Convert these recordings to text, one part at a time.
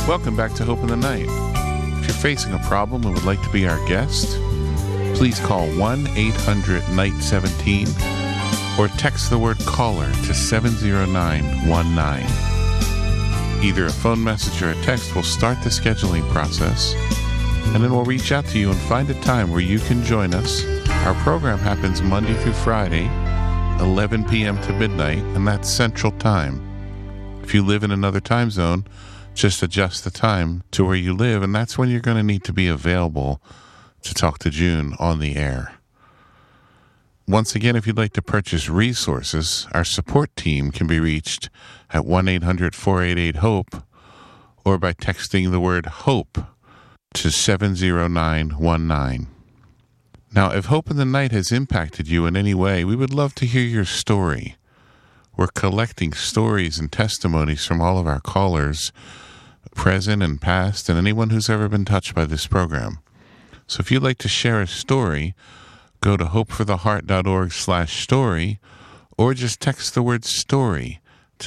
Welcome back to Hope in the Night. If you're facing a problem and would like to be our guest, please call 1-800-NIGHT-17 or text the word caller to 70919. Either a phone message or a text will start the scheduling process, and then we'll reach out to you and find a time where you can join us. Our program happens Monday through Friday, 11 p.m. to midnight, and that's Central Time. If you live in another time zone, just adjust the time to where you live, and that's when you're going to need to be available to talk to June on the air. Once again, if you'd like to purchase resources, our support team can be reached at 1-800-488-HOPE or by texting the word HOPE to 70919. Now, if Hope in the Night has impacted you in any way, we would love to hear your story. We're collecting stories and testimonies from all of our callers, present and past, and anyone who's ever been touched by this program. So if you'd like to share a story, go to hopefortheheart.org/story or just text the word story to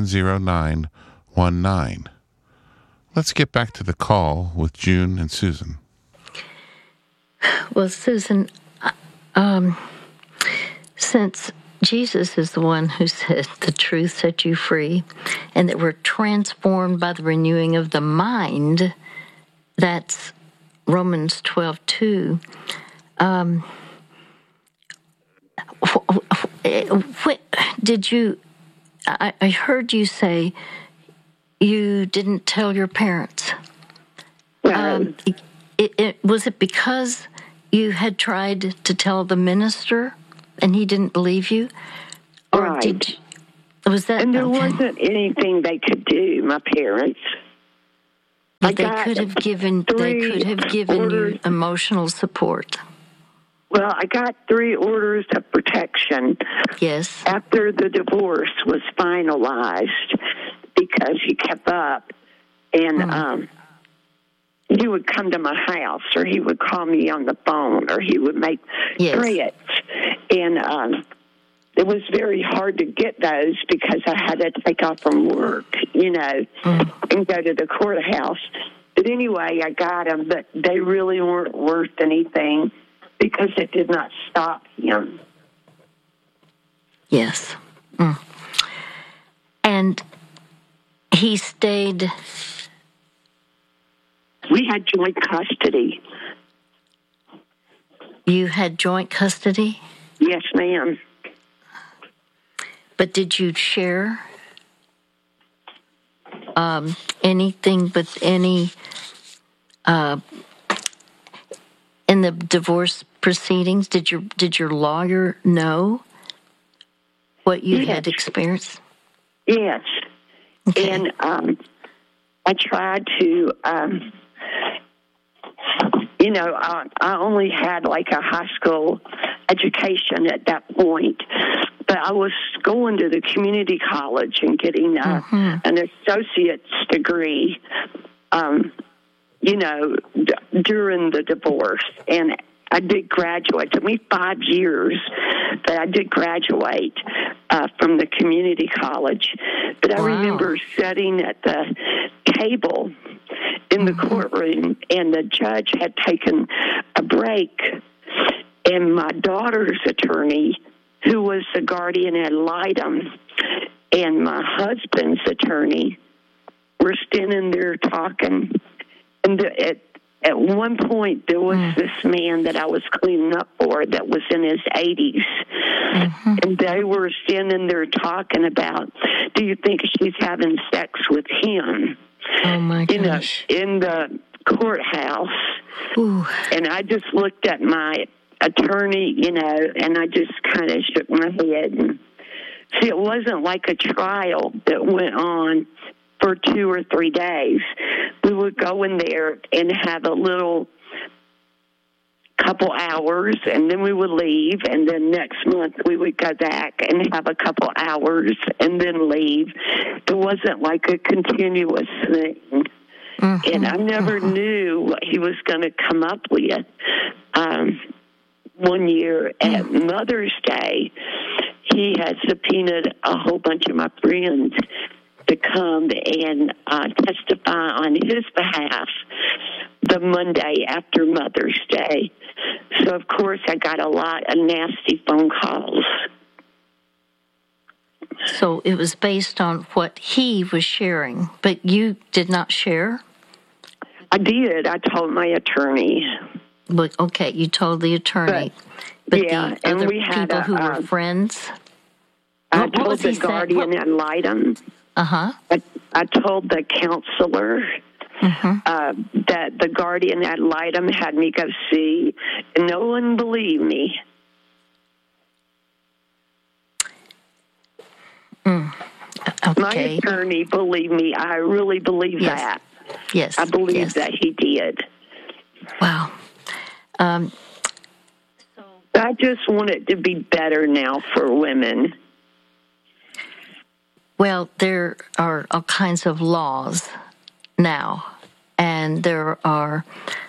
70919. Let's get back to the call with June and Susan. Well, Susan, since Jesus is the one who said the truth set you free, and that we're transformed by the renewing of the mind, that's Romans 12:2. Did you? I heard you say you didn't tell your parents. Was it because you had tried to tell the minister and he didn't believe you? Or right. Was that? And there wasn't anything they could do, my parents. But they could have given you emotional support. Well, I got 3 orders of protection. Yes. After the divorce was finalized, because he kept up, and he would come to my house, or he would call me on the phone, or he would make threats. And it was very hard to get those because I had to take off from work, and go to the courthouse. But anyway, I got them, but they really weren't worth anything because it did not stop him. Yes. And he stayed... We had joint custody. You had joint custody? Yes, ma'am. But did you share anything but any in the divorce proceedings? Did your lawyer know what you had experienced? Yes. Okay. And I tried to, I only had like a high school education at that point, but I was going to the community college and getting an associate's degree, during the divorce. And I did graduate. It took me 5 years, but I did graduate from the community college. But I remember sitting at the table in the courtroom, and the judge had taken a break, and my daughter's attorney, who was the guardian ad litem, and my husband's attorney were standing there talking. And at one point, there was this man that I was cleaning up for that was in his 80s. And they were standing there talking about, do you think she's having sex with him? Oh, my gosh. In the courthouse. Ooh. And I just looked at my attorney, and I just kind of shook my head. And see, it wasn't like a trial that went on for 2 or 3 days. We would go in there and have a little couple hours, and then we would leave, and then next month we would go back and have a couple hours and then leave. It wasn't like a continuous thing. And I never knew what he was going to come up with. One year at Mother's Day, he had subpoenaed a whole bunch of my friends, to come and testify on his behalf the Monday after Mother's Day. So, of course, I got a lot of nasty phone calls. So it was based on what he was sharing, but you did not share? I did. I told my attorney. But, okay, you told the attorney. But yeah, the other and we had people who were friends? I told the guardian ad litem. Uh-huh. I told the counselor that the guardian ad litem had me go see, and no one believed me. Okay. My attorney believed me. I really believe that. Yes. I believe that he did. Wow. I just want it to be better now for women. Well, there are all kinds of laws now, and there are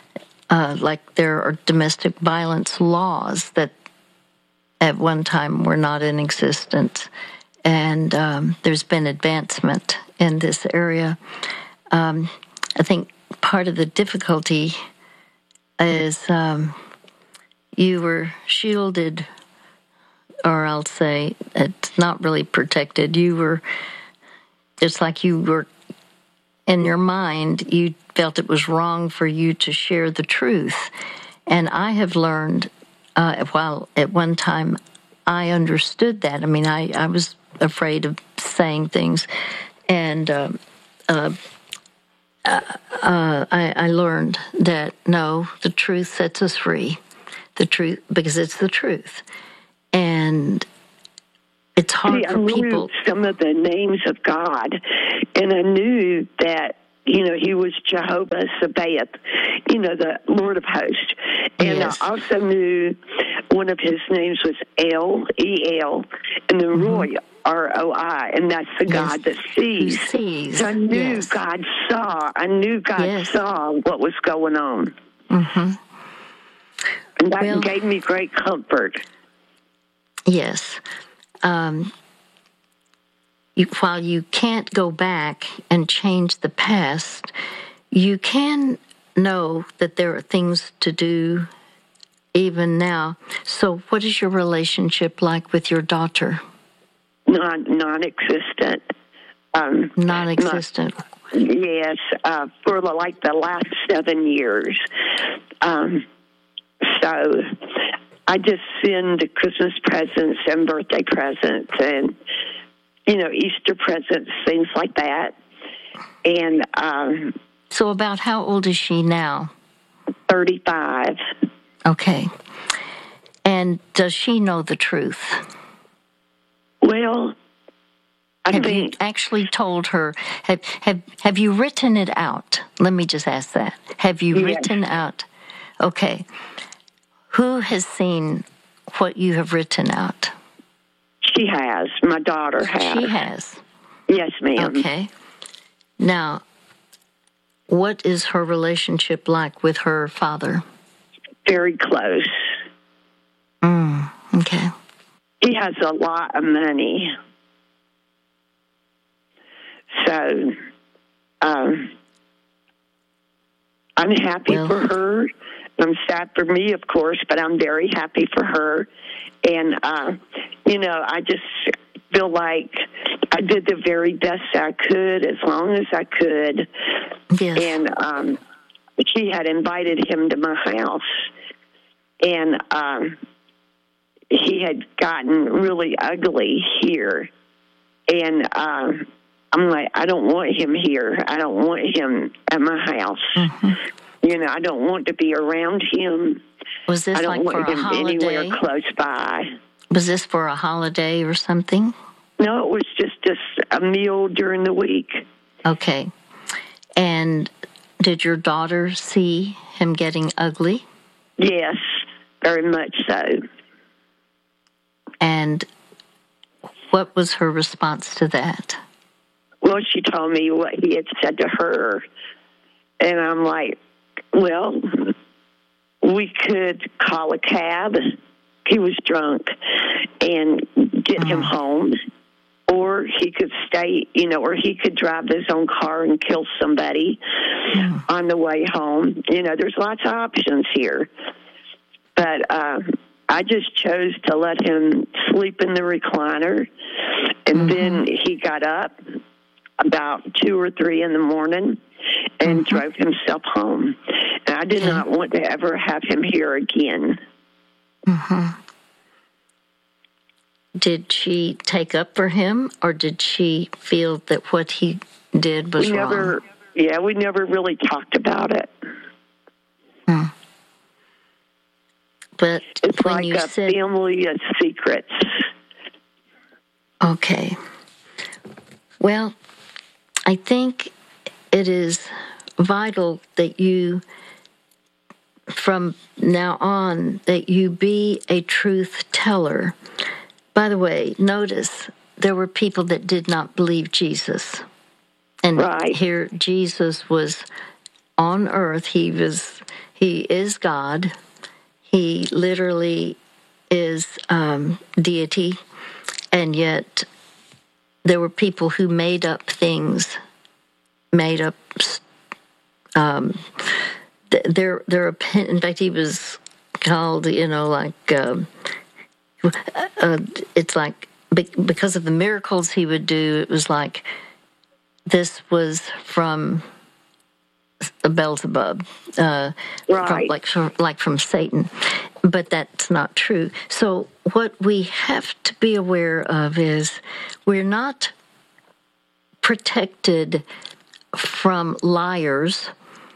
domestic violence laws that at one time were not in existence, and there's been advancement in this area. I think part of the difficulty is you were shielded, or I'll say it's not really protected. You were, it's like you were, in your mind, you felt it was wrong for you to share the truth. And I have learned, while at one time I understood that. I mean, I was afraid of saying things, and I learned that, no, the truth sets us free. The truth, because it's the truth. And it's hard for people. I knew some of the names of God, and I knew that, he was Jehovah Sabaoth, the Lord of Hosts. And I also knew one of his names was El, E-L, and then Roy, R-O-I, and that's the God that sees. Who sees. So I knew God saw. I knew God saw what was going on. Mm-hmm. And that gave me great comfort. Yes. While you can't go back and change the past, you can know that there are things to do even now. So what is your relationship like with your daughter? Non-existent. Non-existent. Yes, for like the last 7 years. So I just send Christmas presents and birthday presents and, Easter presents, things like that. And so about how old is she now? 35. Okay. And does she know the truth? Well, have you actually told her? Have you written it out? Let me just ask that. Have you written out? Okay. Who has seen what you have written out? She has. My daughter has. She has. Yes, ma'am. Okay. Now, what is her relationship like with her father? Very close. Okay. He has a lot of money. So, I'm happy for her. I'm sad for me, of course, but I'm very happy for her. And, I just feel like I did the very best I could, as long as I could. Yes. And she had invited him to my house. And he had gotten really ugly here. And I'm like, I don't want him here. I don't want him at my house. Mm-hmm. I don't want to be around him. Was this like for a holiday? Anywhere close by. Was this for a holiday or something? No, it was just a meal during the week. Okay. And did your daughter see him getting ugly? Yes, very much so. And what was her response to that? Well, she told me what he had said to her. And I'm like, well, we could call a cab. He was drunk, and get him home. or he could stay, or he could drive his own car and kill somebody on the way home. There's lots of options here. But I just chose to let him sleep in the recliner, and then he got up about 2 or 3 in the morning and drove himself home. And I did not want to ever have him here again. Did she take up for him, or did she feel that what he did was wrong? Yeah, we never really talked about it. But it's when like you a said, family of secrets. Okay. Well, I think it is vital that you, from now on, that you be a truth teller. By the way, notice there were people that did not believe Jesus. And here Jesus was on earth. He is God. He literally is deity. And yet there were people who made up things, made up their opinion. In fact, he was called, it's like because of the miracles he would do, it was like this was from Beelzebub, from Satan. But that's not true. So what we have to be aware of is we're not protected from liars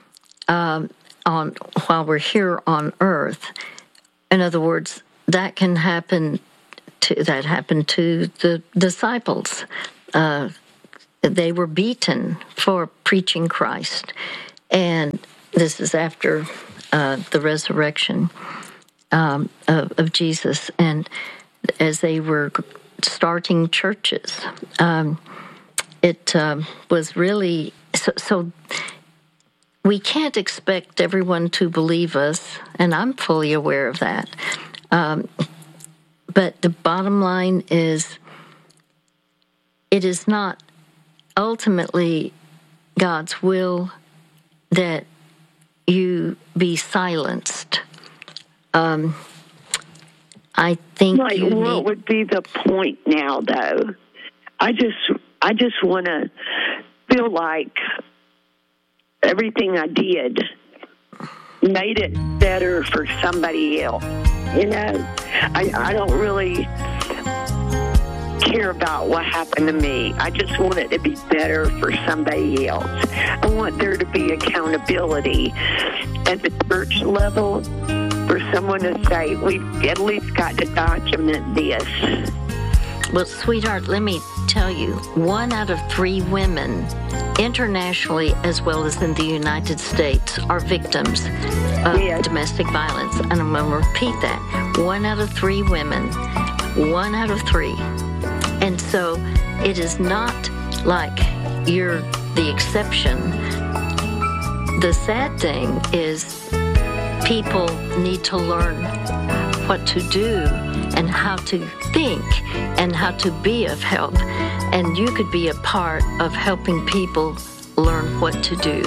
while we're here on earth. In other words, that happened to the disciples. They were beaten for preaching Christ, and this is after the resurrection of Jesus. And as they were starting churches, it was really so. We can't expect everyone to believe us, and I'm fully aware of that. But the bottom line is, it is not ultimately God's will that you be silenced. I think what would be the point now, though? I just want to feel like everything I did made it better for somebody else. I don't really care about what happened to me. I just want it to be better for somebody else. I want there to be accountability at the church level for someone to say, we've at least got to document this. Well, sweetheart, let me tell you, 1 out of 3 women, internationally as well as in the United States, are victims of domestic violence. And I'm going to repeat that. 1 out of 3 women, 1 out of 3. And so it is not like you're the exception. The sad thing is people need to learn what to do and how to think and how to be of help. And you could be a part of helping people learn what to do.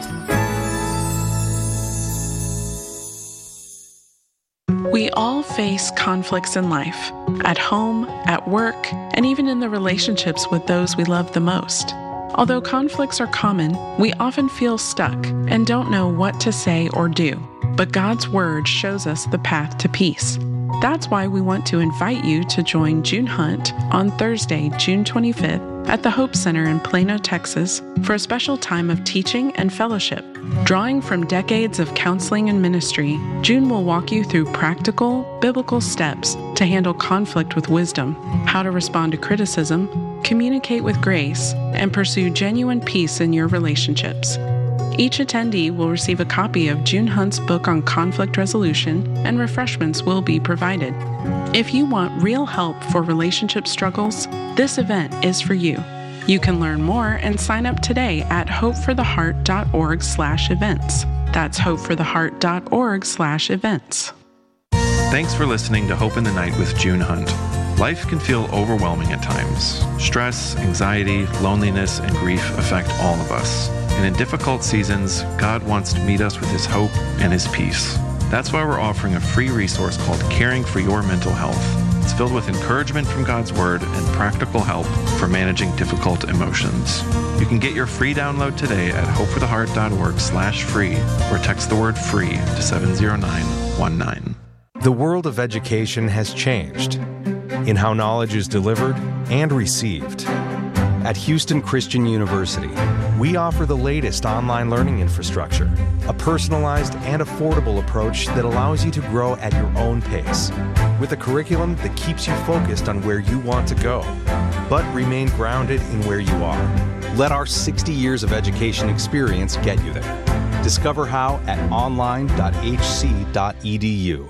We all face conflicts in life, at home, at work, and even in the relationships with those we love the most. Although conflicts are common, we often feel stuck and don't know what to say or do. But God's Word shows us the path to peace. That's why we want to invite you to join June Hunt on Thursday, June 25th at the Hope Center in Plano, Texas for a special time of teaching and fellowship. Drawing from decades of counseling and ministry, June will walk you through practical, biblical steps to handle conflict with wisdom, how to respond to criticism, communicate with grace, and pursue genuine peace in your relationships. Each attendee will receive a copy of June Hunt's book on conflict resolution, and refreshments will be provided. If you want real help for relationship struggles, this event is for you. You can learn more and sign up today at hopefortheheart.org/events. That's hopefortheheart.org/events. Thanks for listening to Hope in the Night with June Hunt. Life can feel overwhelming at times. Stress, anxiety, loneliness, and grief affect all of us. And in difficult seasons, God wants to meet us with His hope and His peace. That's why we're offering a free resource called Caring for Your Mental Health. It's filled with encouragement from God's Word and practical help for managing difficult emotions. You can get your free download today at hopefortheheart.org/free or text the word FREE to 70919. The world of education has changed in how knowledge is delivered and received. At Houston Christian University, we offer the latest online learning infrastructure, a personalized and affordable approach that allows you to grow at your own pace, with a curriculum that keeps you focused on where you want to go, but remain grounded in where you are. Let our 60 years of education experience get you there. Discover how at online.hc.edu.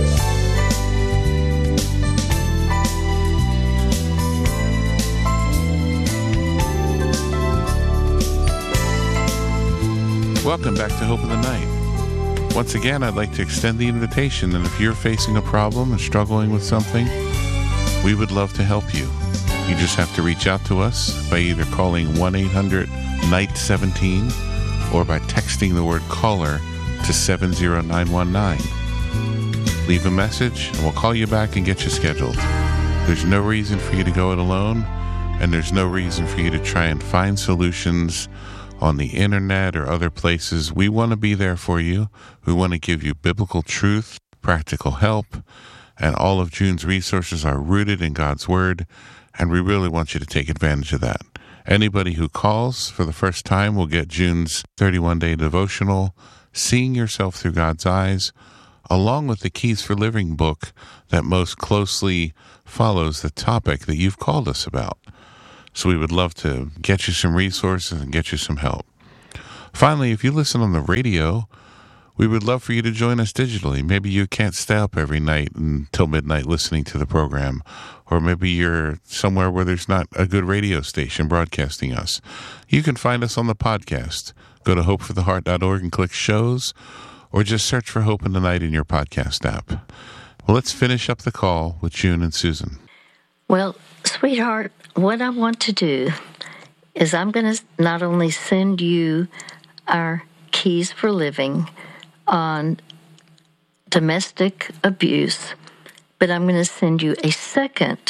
Welcome back to Hope in the Night. Once again, I'd like to extend the invitation that if you're facing a problem and struggling with something, we would love to help you. You just have to reach out to us by either calling 1-800-NIGHT-17 or by texting the word caller to 70919. Leave a message and we'll call you back and get you scheduled. There's no reason for you to go it alone, and there's no reason for you to try and find solutions on the internet or other places. We want to be there for you. We want to give you biblical truth, practical help, and all of June's resources are rooted in God's Word, and we really want you to take advantage of that. Anybody who calls for the first time will get June's 31-day devotional, Seeing Yourself Through God's Eyes, along with the Keys for Living book that most closely follows the topic that you've called us about. So we would love to get you some resources and get you some help. Finally, if you listen on the radio, we would love for you to join us digitally. Maybe you can't stay up every night until midnight listening to the program, or maybe you're somewhere where there's not a good radio station broadcasting us. You can find us on the podcast. Go to hopefortheheart.org and click shows, or just search for Hope in the Night in your podcast app. Well, let's finish up the call with June and Susan. Well, sweetheart, what I want to do is I'm going to not only send you our Keys for Living on domestic abuse, but I'm going to send you a second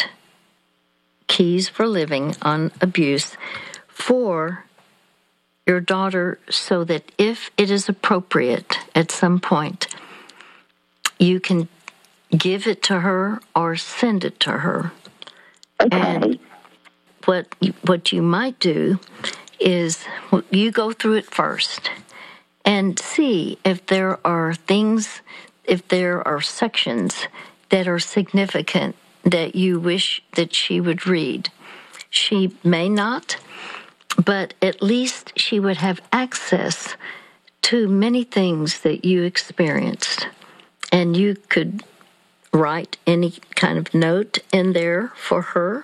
Keys for Living on abuse for your daughter, so that if it is appropriate at some point, you can give it to her or send it to her. Okay. And what you might do is you go through it first and see if there are things, if there are sections that are significant that you wish that she would read. She may not, but at least she would have access to many things that you experienced. And you could write any kind of note in there for her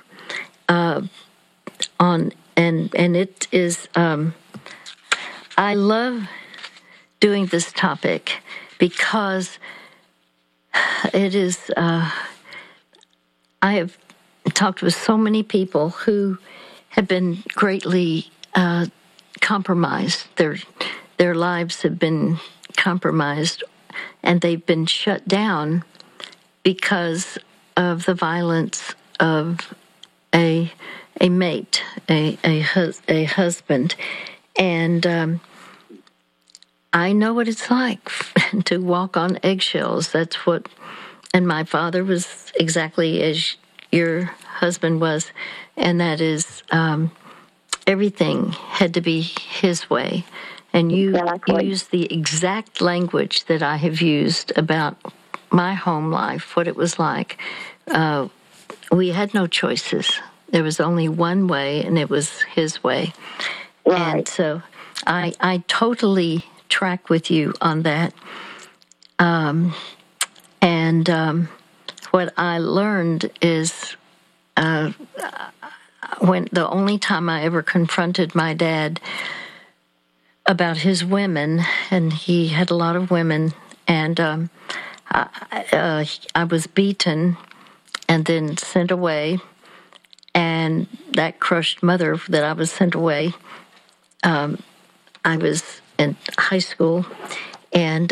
and it is I love doing this topic because it is I have talked with so many people who have been greatly compromised. Their lives have been compromised, and they've been shut down because of the violence of a mate, a husband. And I know what it's like to walk on eggshells. And my father was exactly as your husband was, and that is everything had to be his way. And you used the exact language that I have used about my home life, what it was like. We had no choices. There was only one way, and it was his way. Right. And so I totally track with you on that. What I learned is when the only time I ever confronted my dad about his women, and he had a lot of women, and I was beaten and then sent away. And that crushed mother that I was sent away. I was in high school, and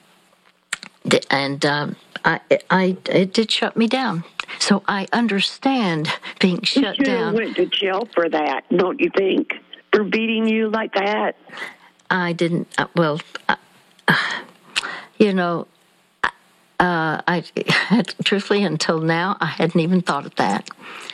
it did shut me down. So I understand being shut down. You went to jail for that, don't you think? For beating you like that? I didn't. I truthfully, until now, I hadn't even thought of that.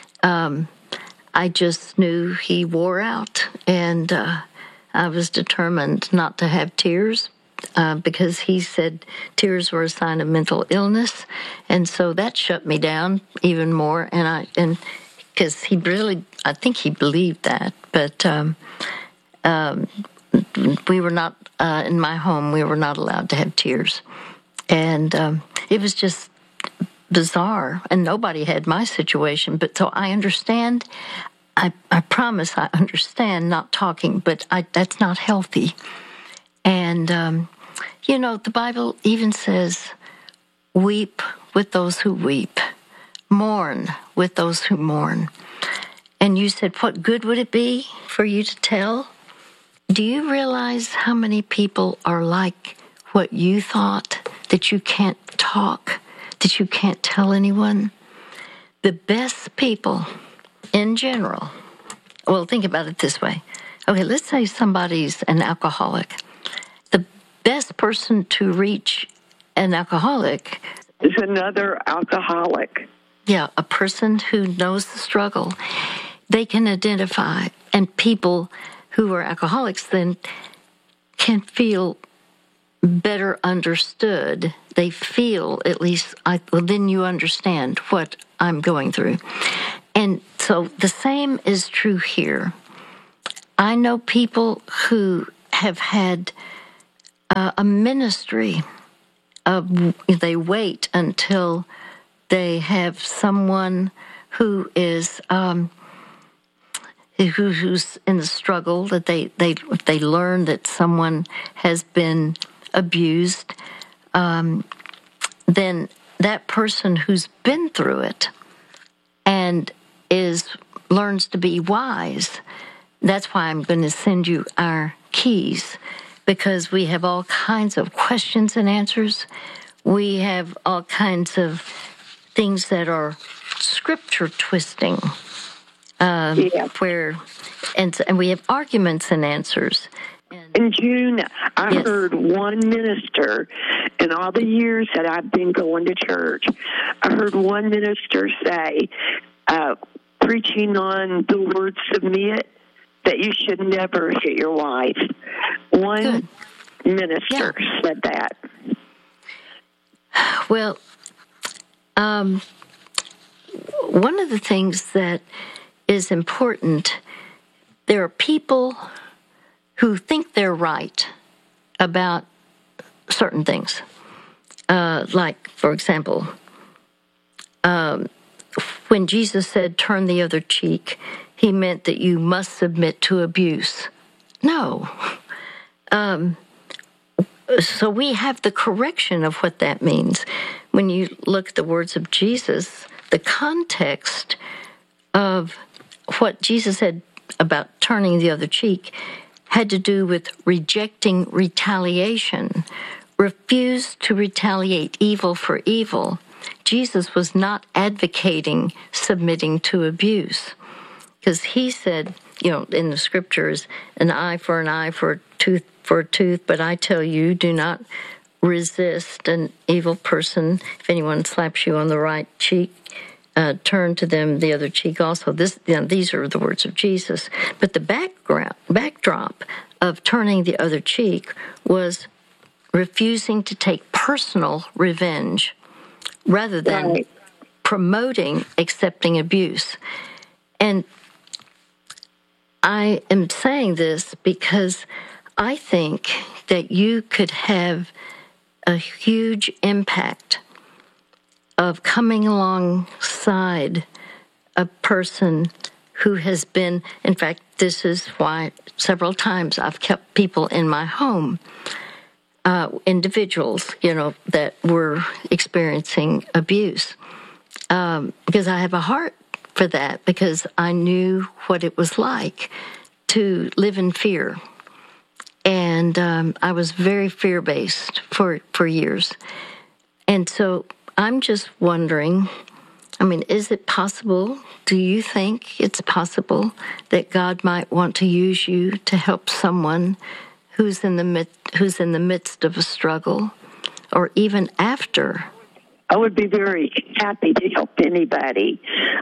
I just knew he wore out, and I was determined not to have tears because he said tears were a sign of mental illness, and so that shut me down even more. And because he really, I think he believed that, but we were not in my home. We were not allowed to have tears, and it was just bizarre, and nobody had my situation. But so I understand. I promise I understand not talking, but that's not healthy. And the Bible even says, "Weep with those who weep, mourn with those who mourn." And you said, "What good would it be for you to tell?" Do you realize how many people are like what you thought, that you can't talk, that you can't tell anyone? The best people in general, well, think about it this way. Okay, let's say somebody's an alcoholic. The best person to reach an alcoholic is another alcoholic. Yeah, a person who knows the struggle. They can identify, and people who are alcoholics then can feel better understood. They feel, at least, then you understand what I'm going through. And so the same is true here. I know people who have had a ministry of, they wait until they have someone who is who's in the struggle, that they learn that someone has been abused, then that person who's been through it and learns to be wise. That's why I'm going to send you our keys, because we have all kinds of questions and answers. We have all kinds of things that are scripture twisting, where and we have arguments and answers. In June, I heard one minister, in all the years that I've been going to church, I heard one minister say, preaching on the word submit, that you should never hit your wife. One minister said that. Well, one of the things that is important, there are people who think they're right about certain things. Like, for example, when Jesus said, turn the other cheek, he meant that you must submit to abuse. No. So we have the correction of what that means. When you look at the words of Jesus, the context of what Jesus said about turning the other cheek had to do with rejecting retaliation, refuse to retaliate evil for evil. Jesus was not advocating submitting to abuse, because he said, in the scriptures, an eye, for a tooth, but I tell you, do not resist an evil person. If anyone slaps you on the right cheek, turn to them the other cheek also. These are the words of Jesus. But the backdrop of turning the other cheek was refusing to take personal revenge rather than promoting accepting abuse. And I am saying this because I think that you could have a huge impact of coming alongside a person who has been, in fact, this is why several times I've kept people in my home, individuals, that were experiencing abuse. because I have a heart for that, because I knew what it was like to live in fear. And I was very fear-based for years. And so I'm just wondering, is it possible, do you think it's possible that God might want to use you to help someone who's in the midst of a struggle, or even after? I would be very happy to help anybody.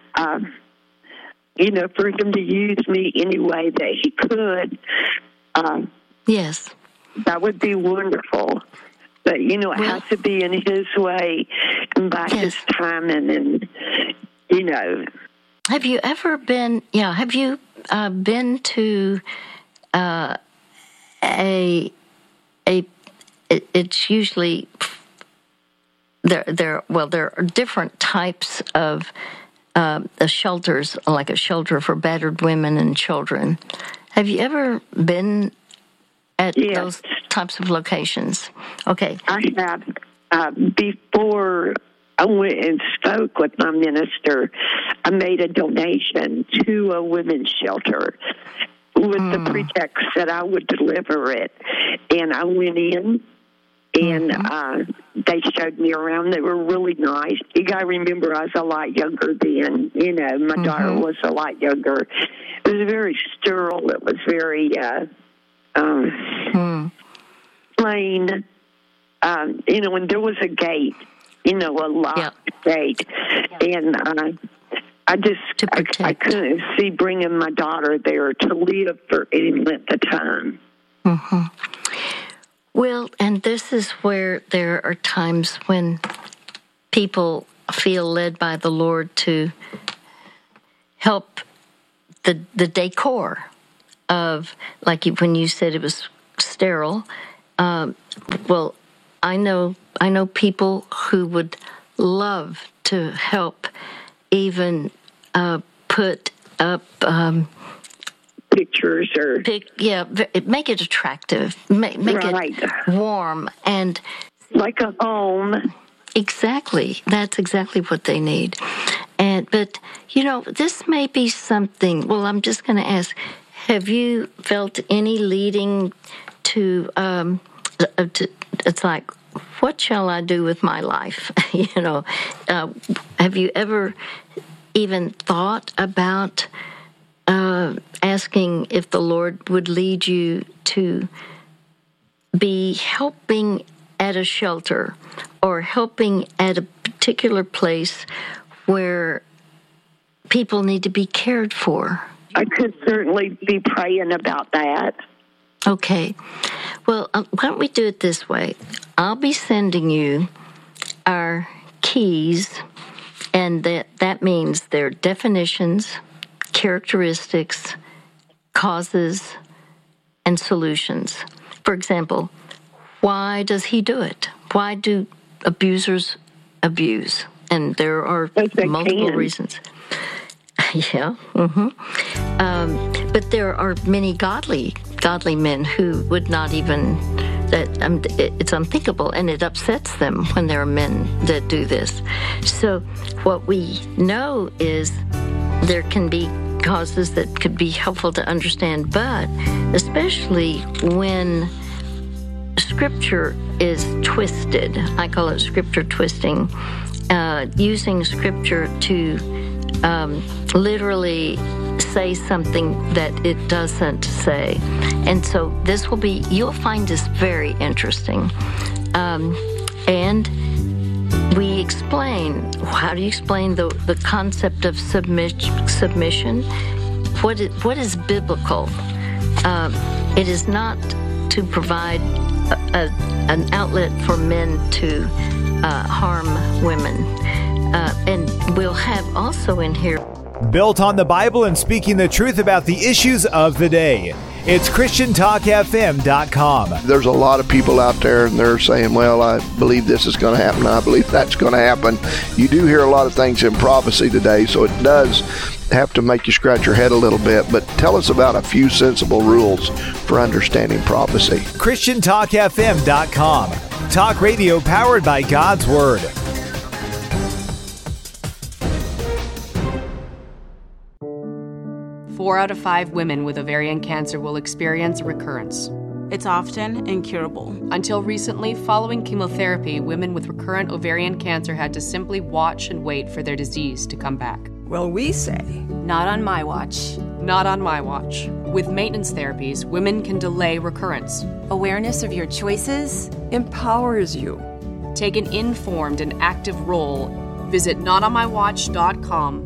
For him to use me any way that he could. Yes. That would be wonderful. But, it has to be in his way and by his timing, and, Have you ever been, been to it's usually, there are different types of shelters, like a shelter for battered women and children. Have you ever been at those types of locations? Okay. I have. Before I went and spoke with my minister, I made a donation to a women's shelter with the pretext that I would deliver it. And I went in, and they showed me around. They were really nice. You got to remember, I was a lot younger then. My daughter was a lot younger. It was very sterile. It was very plain. And there was a gate, a locked gate. And I couldn't see bringing my daughter there to live for any length of time. Mm-hmm. Well, and this is where there are times when people feel led by the Lord to help the decor of, like when you said it was sterile. Well, I know people who would love to help, even put up pictures or make it attractive, make it warm, and like a home. Exactly, that's exactly what they need. But this may be something. Well, I'm just going to ask: have you felt any leading to? It's like, what shall I do with my life? Have you ever even thought about asking if the Lord would lead you to be helping at a shelter or helping at a particular place where people need to be cared for? I could certainly be praying about that. Okay. Well, why don't we do it this way? I'll be sending you our keys, and that means their definitions, characteristics, causes, and solutions. For example, why does he do it? Why do abusers abuse? And there are multiple reasons. Yeah. Mm-hmm. But there are many godly men who would not even, it's unthinkable, and it upsets them when there are men that do this. So what we know is there can be causes that could be helpful to understand, but especially when Scripture is twisted, I call it Scripture twisting, using Scripture to literally say something that it doesn't say. And so you'll find this very interesting. And we explain, how do you explain the concept of submission? What is biblical? It is not to provide an outlet for men to harm women. And we'll have also in here, built on the Bible and speaking the truth about the issues of the day. It's ChristianTalkFM.com. There's a lot of people out there, and they're saying, well, I believe this is going to happen. I believe that's going to happen. You do hear a lot of things in prophecy today, so it does have to make you scratch your head a little bit. But tell us about a few sensible rules for understanding prophecy. ChristianTalkFM.com. Talk radio powered by God's Word. 4 out of 5 women with ovarian cancer will experience a recurrence. It's often incurable. Until recently, following chemotherapy, women with recurrent ovarian cancer had to simply watch and wait for their disease to come back. Well, we say, not on my watch. Not on my watch. With maintenance therapies, women can delay recurrence. Awareness of your choices empowers you. Take an informed and active role. Visit notonmywatch.com.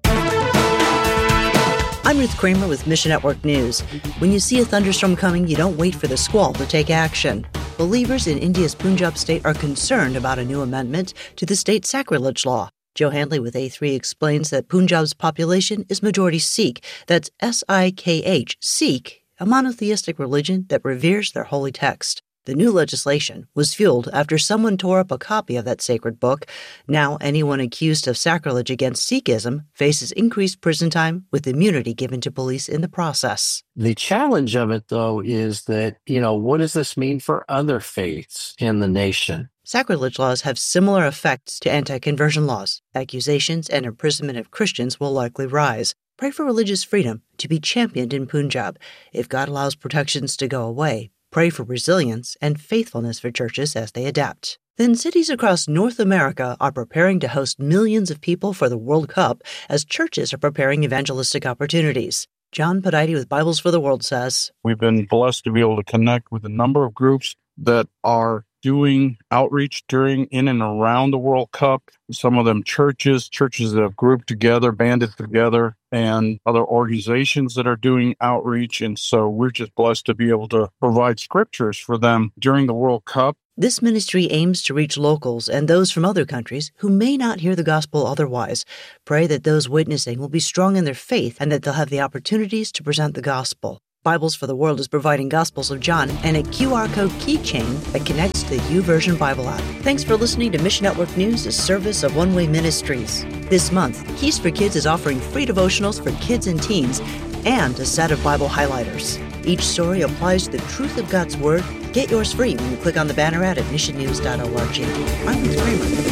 I'm Ruth Kramer with Mission Network News. When you see a thunderstorm coming, you don't wait for the squall to take action. Believers in India's Punjab state are concerned about a new amendment to the state sacrilege law. Joe Handley with A3 explains that Punjab's population is majority Sikh. That's S-I-K-H, Sikh, a monotheistic religion that reveres their holy text. The new legislation was fueled after someone tore up a copy of that sacred book. Now anyone accused of sacrilege against Sikhism faces increased prison time with immunity given to police in the process. The challenge of it, though, is that, what does this mean for other faiths in the nation? Sacrilege laws have similar effects to anti-conversion laws. Accusations and imprisonment of Christians will likely rise. Pray for religious freedom to be championed in Punjab. If God allows protections to go away, pray for resilience and faithfulness for churches as they adapt. Then cities across North America are preparing to host millions of people for the World Cup as churches are preparing evangelistic opportunities. John Podide with Bibles for the World says, we've been blessed to be able to connect with a number of groups that are doing outreach in and around the World Cup. Some of them churches that have grouped together, banded together, and other organizations that are doing outreach. And so we're just blessed to be able to provide scriptures for them during the World Cup. This ministry aims to reach locals and those from other countries who may not hear the gospel otherwise. Pray that those witnessing will be strong in their faith and that they'll have the opportunities to present the gospel. Bibles for the World is providing Gospels of John and a QR code keychain that connects to the YouVersion Bible app. Thanks for listening to Mission Network News, a service of One Way Ministries. This month, Keys for Kids is offering free devotionals for kids and teens and a set of Bible highlighters. Each story applies to the truth of God's Word. Get yours free when you click on the banner ad at missionnews.org. I'm Ruth Kramer.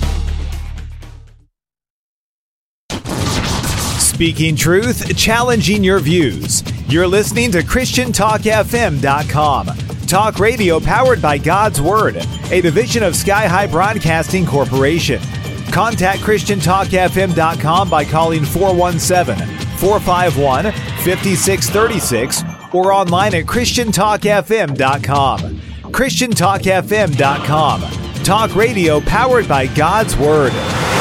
Speaking truth, challenging your views. You're listening to ChristianTalkFM.com. Talk radio powered by God's Word, a division of Sky High Broadcasting Corporation. Contact ChristianTalkFM.com by calling 417-451-5636 or online at ChristianTalkFM.com. ChristianTalkFM.com. Talk radio powered by God's Word.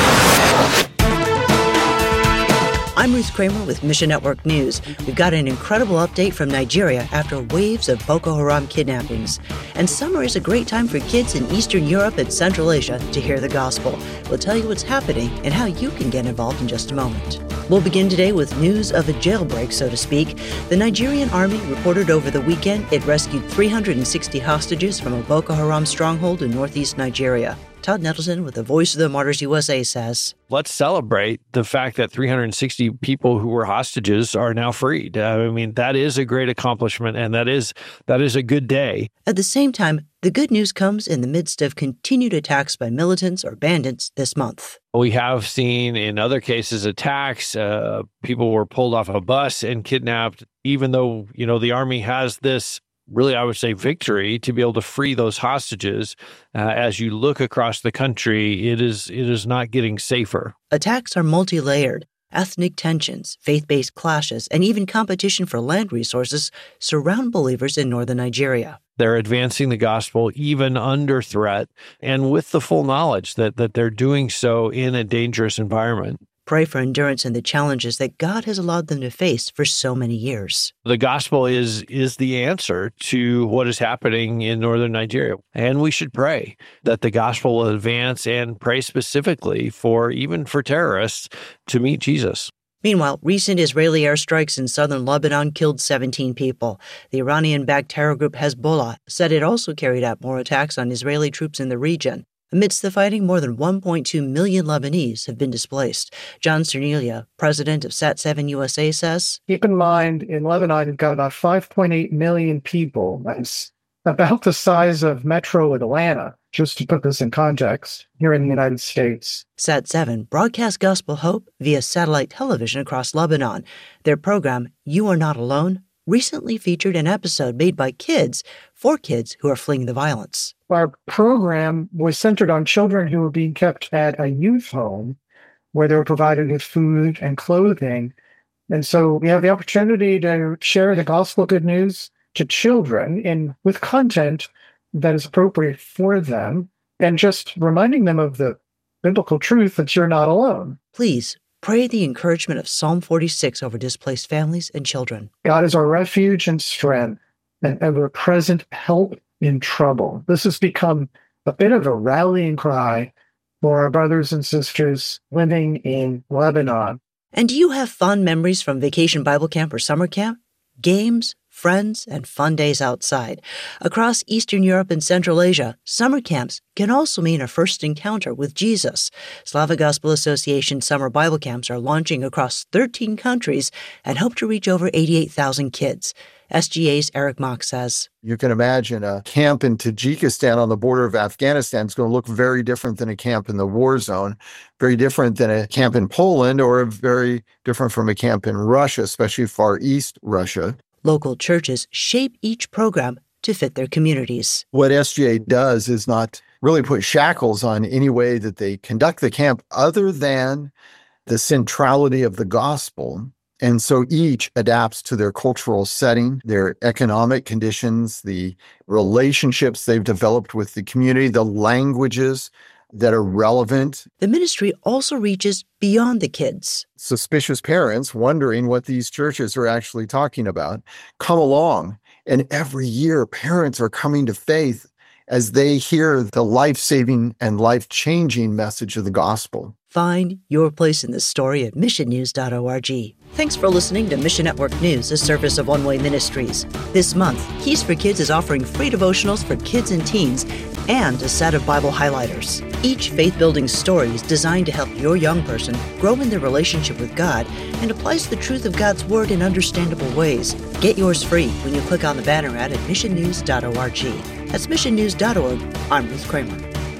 I'm Ruth Kramer with Mission Network News. We've got an incredible update from Nigeria after waves of Boko Haram kidnappings. And summer is a great time for kids in Eastern Europe and Central Asia to hear the gospel. We'll tell you what's happening and how you can get involved in just a moment. We'll begin today with news of a jailbreak, so to speak. The Nigerian army reported over the weekend it rescued 360 hostages from a Boko Haram stronghold in northeast Nigeria. Todd Nettleton with the Voice of the Martyrs USA says, let's celebrate the fact that 360 people who were hostages are now freed. I mean, that is a great accomplishment, and that is a good day. At the same time, the good news comes in the midst of continued attacks by militants or bandits this month. We have seen in other cases attacks. People were pulled off a bus and kidnapped, even though, the Army has this really, I would say, victory to be able to free those hostages. As you look across the country, it is not getting safer. Attacks are multi-layered. Ethnic tensions, faith-based clashes, and even competition for land resources surround believers in northern Nigeria. They're advancing the gospel even under threat and with the full knowledge that they're doing so in a dangerous environment. Pray for endurance in the challenges that God has allowed them to face for so many years. The gospel is the answer to what is happening in northern Nigeria. And we should pray that the gospel will advance and pray specifically for terrorists to meet Jesus. Meanwhile, recent Israeli airstrikes in southern Lebanon killed 17 people. The Iranian-backed terror group Hezbollah said it also carried out more attacks on Israeli troops in the region. Amidst the fighting, more than 1.2 million Lebanese have been displaced. John Cernelia, president of Sat7 USA, says, keep in mind, in Lebanon, you've got about 5.8 million people. That's about the size of Metro Atlanta. Just to put this in context, here in the United States, Sat7 broadcasts gospel hope via satellite television across Lebanon. Their program, You Are Not Alone, recently featured an episode made by kids for kids who are fleeing the violence. our program was centered on children who were being kept at a youth home where they were provided with food and clothing. And so we have the opportunity to share the gospel good news to children with content that is appropriate for them, and just reminding them of the biblical truth that you're not alone. Please pray the encouragement of Psalm 46 over displaced families and children. God is our refuge and strength, and ever-present help in trouble. This has become a bit of a rallying cry for our brothers and sisters living in Lebanon. And do you have fond memories from Vacation Bible Camp or summer camp? Games, friends, and fun days outside. Across Eastern Europe and Central Asia, summer camps can also mean a first encounter with Jesus. Slavic Gospel Association summer Bible camps are launching across 13 countries and hope to reach over 88,000 kids. SGA's Eric Mock says, You can imagine a camp in Tajikistan on the border of Afghanistan is going to look very different than a camp in the war zone, very different than a camp in Poland, or very different from a camp in Russia, especially Far East Russia. Local churches shape each program to fit their communities. What SGA does is not really put shackles on any way that they conduct the camp other than the centrality of the gospel. And so each adapts to their cultural setting, their economic conditions, the relationships they've developed with the community, the languages that are relevant. The ministry also reaches beyond the kids. Suspicious parents wondering what these churches are actually talking about come along. And every year, parents are coming to faith as they hear the life-saving and life-changing message of the gospel. Find your place in this story at missionnews.org. Thanks for listening to Mission Network News, a service of One Way Ministries. This month, Keys for Kids is offering free devotionals for kids and teens and a set of Bible highlighters. Each faith-building story is designed to help your young person grow in their relationship with God and applies the truth of God's Word in understandable ways. Get yours free when you click on the banner ad at missionnews.org. That's missionnews.org. I'm Ruth Kramer.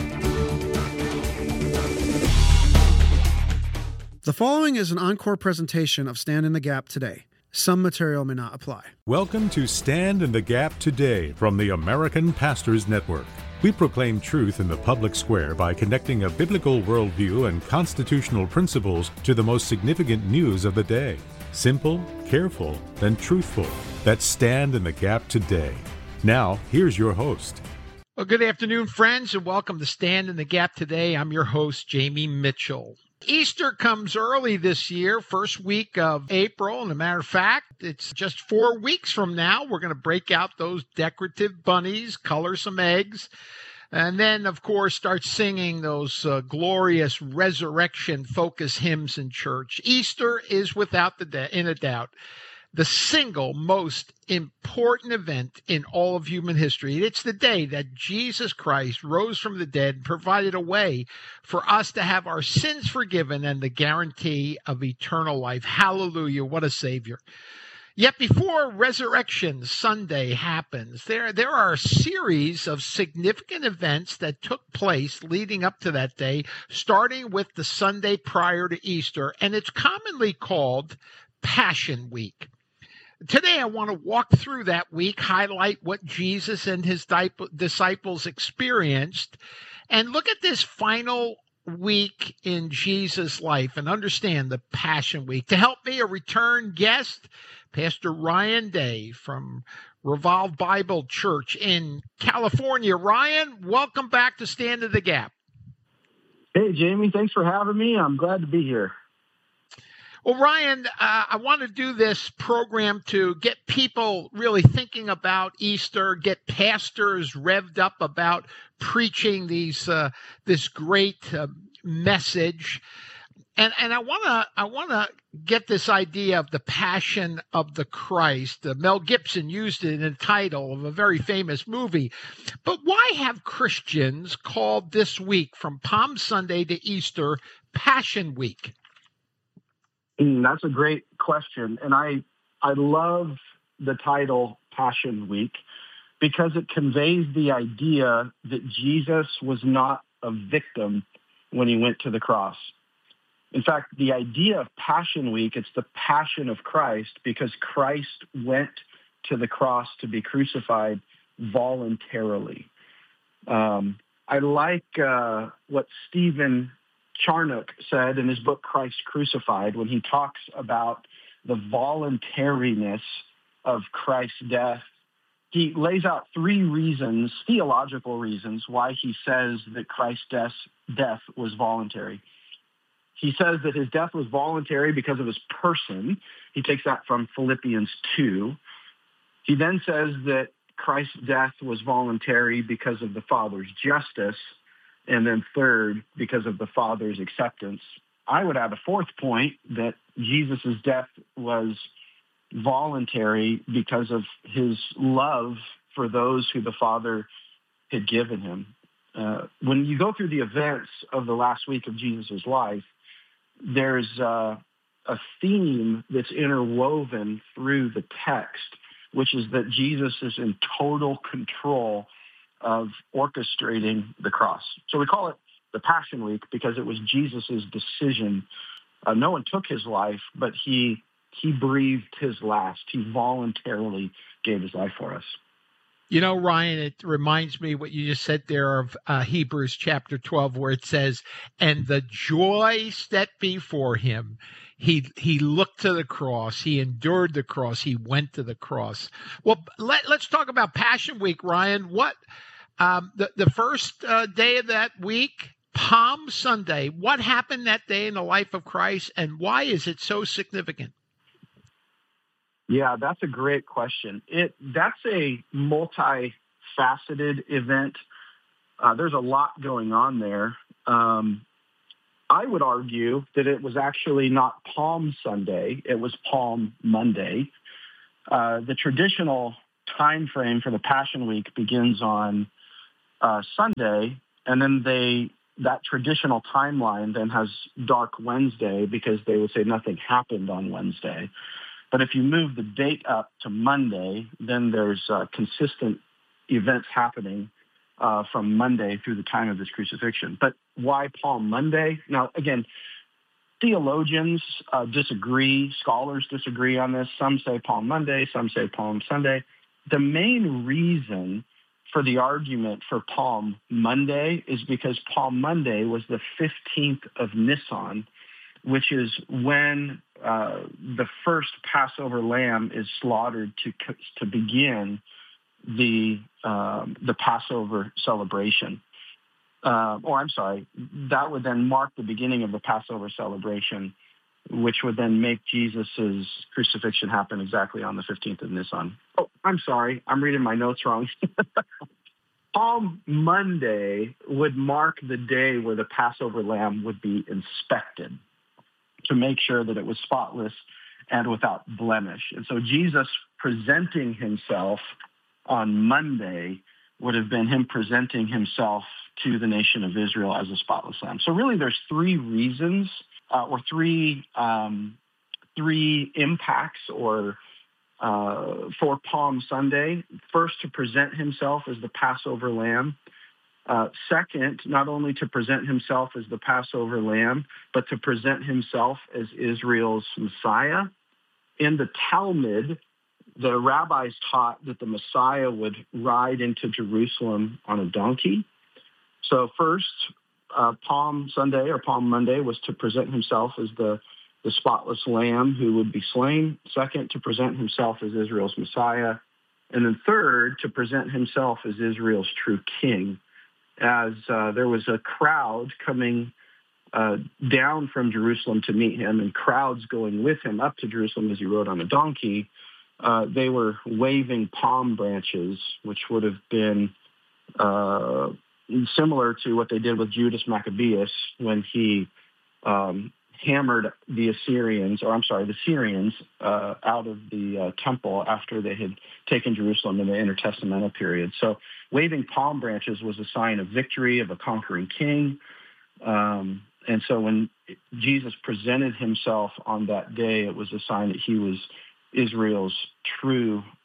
The following is an encore presentation of Stand in the Gap Today. Some material may not apply. Welcome to Stand in the Gap Today from the American Pastors Network. We proclaim truth in the public square by connecting a biblical worldview and constitutional principles to the most significant news of the day. Simple, careful, and truthful. That's Stand in the Gap Today. Now, here's your host. Well, good afternoon, friends, and welcome to Stand in the Gap Today. I'm your host, Jamie Mitchell. Easter comes early this year, first week of April. And a matter of fact, it's just 4 weeks from now. We're going to break out those decorative bunnies, color some eggs, and then, of course, start singing those glorious resurrection-focused hymns in church. Easter is, without a doubt, the single most important event in all of human history. It's the day that Jesus Christ rose from the dead and provided a way for us to have our sins forgiven and the guarantee of eternal life. Hallelujah, what a Savior. Yet before Resurrection Sunday happens, there are a series of significant events that took place leading up to that day, starting with the Sunday prior to Easter, and it's commonly called Passion Week. Today, I want to walk through that week, highlight what Jesus and his disciples experienced, and look at this final week in Jesus' life and understand the Passion Week. To help me, a return guest, Pastor Ryan Day from Revolve Bible Church in California. Ryan, welcome back to Stand in the Gap. Hey, Jamie, thanks for having me. I'm glad to be here. Well, Ryan, I want to do this program to get people really thinking about Easter, get pastors revved up about preaching this great message, and I want to get this idea of the Passion of the Christ. Mel Gibson used it in the title of a very famous movie. But why have Christians called this week from Palm Sunday to Easter Passion Week? That's a great question. And I love the title Passion Week because it conveys the idea that Jesus was not a victim when he went to the cross. In fact, the idea of Passion Week, it's the passion of Christ because Christ went to the cross to be crucified voluntarily. I like what Stephen Charnock said in his book, Christ Crucified, when he talks about the voluntariness of Christ's death. He lays out 3 reasons, theological reasons, why he says that Christ's death was voluntary. He says that his death was voluntary because of his person. He takes that from Philippians 2. He then says that Christ's death was voluntary because of the Father's justice. And then third, because of the Father's acceptance. I would add a 4th point that Jesus' death was voluntary because of his love for those who the Father had given him. When you go through the events of the last week of Jesus' life, there's a theme that's interwoven through the text, which is that Jesus is in total control of orchestrating the cross. So we call it the Passion Week because it was Jesus' decision. No one took his life, but he breathed his last. He voluntarily gave his life for us. You know, Ryan, it reminds me what you just said there of Hebrews chapter 12, where it says, and the joy set before him, he looked to the cross, he endured the cross, he went to the cross. Well, let's talk about Passion Week, Ryan. What the first day of that week, Palm Sunday, what happened that day in the life of Christ, and why is it so significant? Yeah, that's a great question. That's a multifaceted event. There's a lot going on there. I would argue that it was actually not Palm Sunday. It was Palm Monday. The traditional time frame for the Passion Week begins on Sunday, and then that traditional timeline then has Dark Wednesday because they would say nothing happened on Wednesday. But if you move the date up to Monday, then there's consistent events happening from Monday through the time of his crucifixion. But why Palm Monday? Now, again, theologians disagree, scholars disagree on this. Some say Palm Monday, some say Palm Sunday. The main reason for the argument for Palm Monday is because Palm Monday was the 15th of Nisan, which is when the first Passover lamb is slaughtered to begin the Passover celebration. That would then mark the beginning of the Passover celebration, which would then make Jesus' crucifixion happen exactly on the 15th of Nisan. Oh, I'm sorry. I'm reading my notes wrong. Palm Monday would mark the day where the Passover lamb would be inspected to make sure that it was spotless and without blemish. And so Jesus presenting himself on Monday would have been him presenting himself to the nation of Israel as a spotless lamb. So really there's 3 reasons or three impacts or for Palm Sunday. First, to present himself as the Passover lamb. Second, not only to present himself as the Passover lamb, but to present himself as Israel's Messiah. In the Talmud, the rabbis taught that the Messiah would ride into Jerusalem on a donkey. So first, Palm Sunday or Palm Monday was to present himself as the spotless lamb who would be slain. Second, to present himself as Israel's Messiah. And then third, to present himself as Israel's true king. As there was a crowd coming down from Jerusalem to meet him and crowds going with him up to Jerusalem as he rode on a donkey, they were waving palm branches, which would have been similar to what they did with Judas Maccabeus when he hammered the Syrians out of the temple after they had taken Jerusalem in the intertestamental period. So waving palm branches was a sign of victory, of a conquering king. And so when Jesus presented himself on that day, it was a sign that he was Israel's true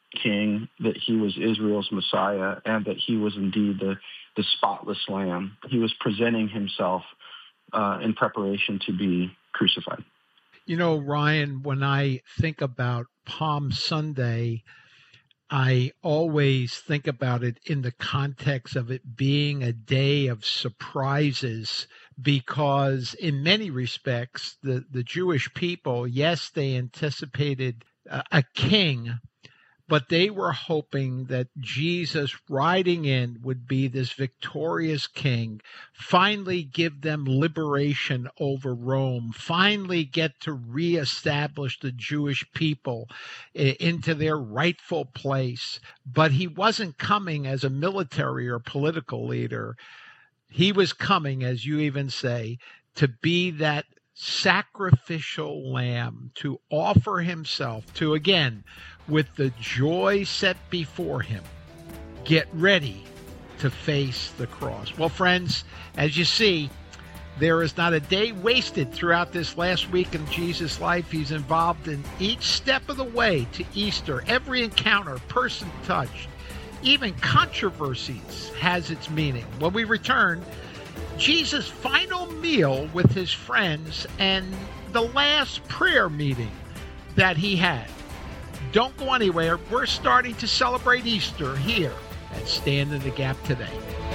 king, that he was Israel's Messiah, and that he was indeed the spotless lamb. He was presenting himself in preparation to be crucified. You know, Ryan, when I think about Palm Sunday, I always think about it in the context of it being a day of surprises, because in many respects, the Jewish people, yes, they anticipated a king, but they were hoping that Jesus riding in would be this victorious king, finally give them liberation over Rome, finally get to reestablish the Jewish people into their rightful place. But he wasn't coming as a military or political leader. He was coming, as you even say, to be that sacrificial lamb, to offer himself, to, again, with the joy set before him, get ready to face the cross. Well, friends, as you see, there is not a day wasted throughout this last week in Jesus' life. He's involved in each step of the way to Easter. Every encounter, person touched, even controversies has its meaning. When we return, Jesus' final meal with his friends and the last prayer meeting that he had. Don't go anywhere. We're starting to celebrate Easter here at Stand in the Gap today.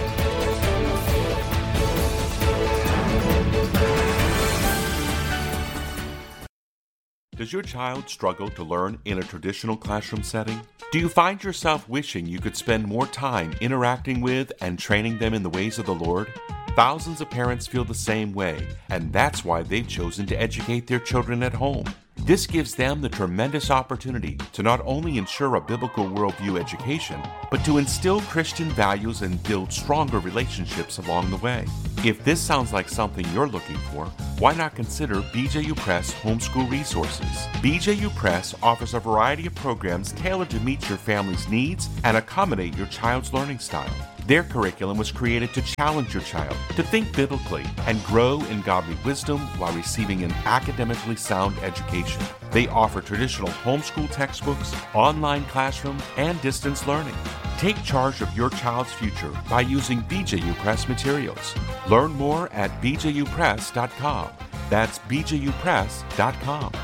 Does your child struggle to learn in a traditional classroom setting? Do you find yourself wishing you could spend more time interacting with and training them in the ways of the Lord? Thousands of parents feel the same way, and that's why they've chosen to educate their children at home. This gives them the tremendous opportunity to not only ensure a biblical worldview education, but to instill Christian values and build stronger relationships along the way. If this sounds like something you're looking for, why not consider BJU Press Homeschool Resources? BJU Press offers a variety of programs tailored to meet your family's needs and accommodate your child's learning style. Their curriculum was created to challenge your child to think biblically and grow in godly wisdom while receiving an academically sound education. They offer traditional homeschool textbooks, online classroom, and distance learning. Take charge of your child's future by using BJU Press materials. Learn more at bjupress.com. That's bjupress.com.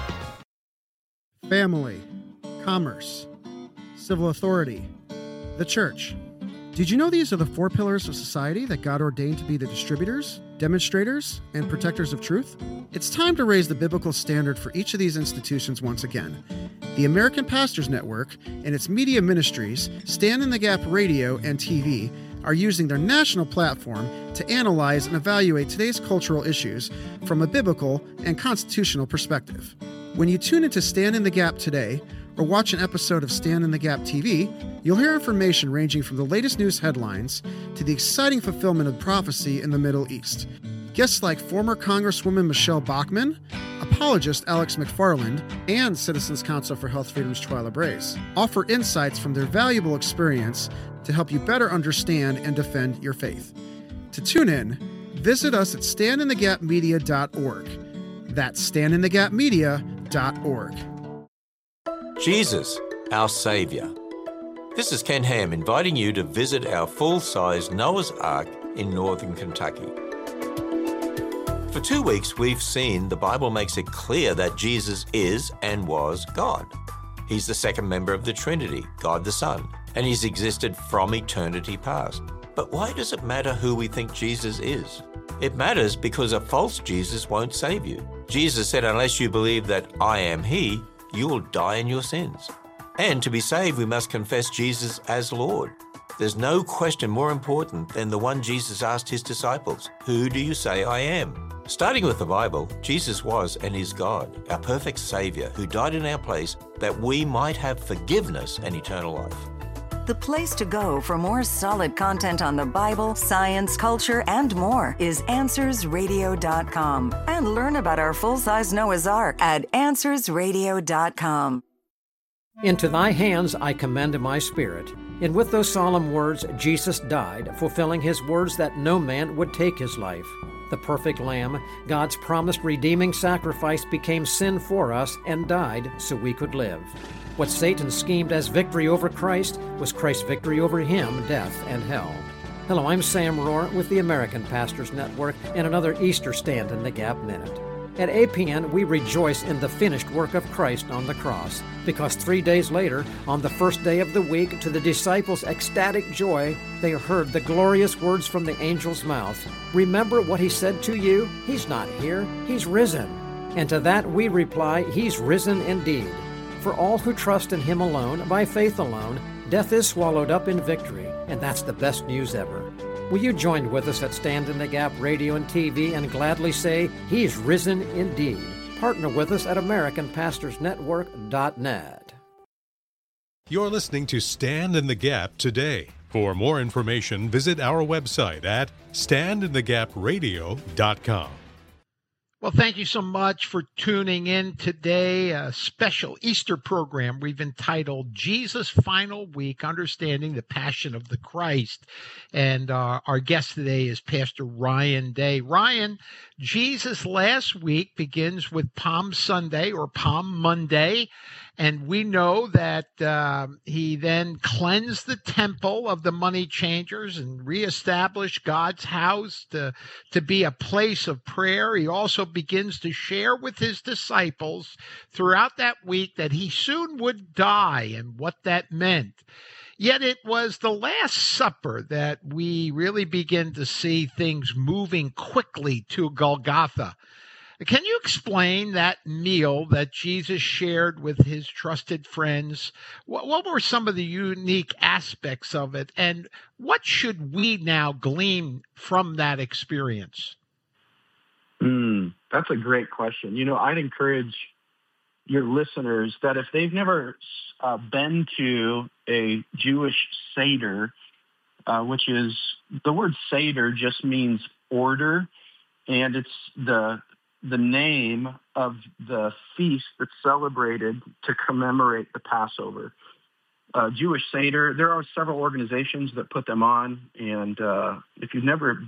Family, commerce, civil authority, the church. Did you know these are the 4 pillars of society that God ordained to be the distributors, demonstrators, and protectors of truth? It's time to raise the biblical standard for each of these institutions once again. The American Pastors Network and its media ministries, Stand in the Gap Radio and TV, are using their national platform to analyze and evaluate today's cultural issues from a biblical and constitutional perspective. When you tune into Stand in the Gap today, or watch an episode of Stand in the Gap TV, you'll hear information ranging from the latest news headlines to the exciting fulfillment of prophecy in the Middle East. Guests like former Congresswoman Michelle Bachmann, apologist Alex McFarland, and Citizens Council for Health Freedom's Twyla Brace offer insights from their valuable experience to help you better understand and defend your faith. To tune in, visit us at standinthegapmedia.org. That's standinthegapmedia.org. Jesus, our Savior. This is Ken Ham inviting you to visit our full-size Noah's Ark in northern Kentucky. For 2 weeks, we've seen the Bible makes it clear that Jesus is and was God. He's the second member of the Trinity, God the Son, and he's existed from eternity past. But why does it matter who we think Jesus is? It matters because a false Jesus won't save you. Jesus said, unless you believe that I am He, you will die in your sins. And to be saved, we must confess Jesus as Lord. There's no question more important than the one Jesus asked his disciples, who do you say I am? Starting with the Bible, Jesus was and is God, our perfect Savior, who died in our place that we might have forgiveness and eternal life. The place to go for more solid content on the Bible, science, culture, and more is AnswersRadio.com. And learn about our full-size Noah's Ark at AnswersRadio.com. Into thy hands I commend my spirit. And with those solemn words, Jesus died, fulfilling his words that no man would take his life. The perfect Lamb, God's promised redeeming sacrifice, became sin for us and died so we could live. What Satan schemed as victory over Christ was Christ's victory over him, death, and hell. Hello, I'm Sam Rohr with the American Pastors Network and another Easter Stand in the Gap Minute. At APN, we rejoice in the finished work of Christ on the cross, because 3 days later, on the first day of the week, to the disciples' ecstatic joy, they heard the glorious words from the angel's mouth. Remember what he said to you? He's not here, he's risen. And to that we reply, he's risen indeed. For all who trust in him alone, by faith alone, death is swallowed up in victory, and that's the best news ever. Will you join with us at Stand in the Gap Radio and TV and gladly say, he's risen indeed? Partner with us at AmericanPastorsNetwork.net. You're listening to Stand in the Gap today. For more information, visit our website at standinthegapradio.com. Well, thank you so much for tuning in today. A special Easter program we've entitled Jesus' Final Week, Understanding the Passion of the Christ. And our guest today is Pastor Ryan Day. Ryan, Jesus' last week begins with Palm Sunday or Palm Monday. And we know that he then cleansed the temple of the money changers and reestablished God's house to be a place of prayer. He also begins to share with his disciples throughout that week that he soon would die and what that meant. Yet it was the Last Supper that we really begin to see things moving quickly to Golgotha. Can you explain that meal that Jesus shared with his trusted friends? What were some of the unique aspects of it, and what should we now glean from that experience? That's a great question. You know, I'd encourage your listeners that if they've never been to a Jewish Seder, which is, the word Seder just means order, and it's the name of the feast that's celebrated to commemorate the Passover. Jewish Seder, there are several organizations that put them on, and if you've never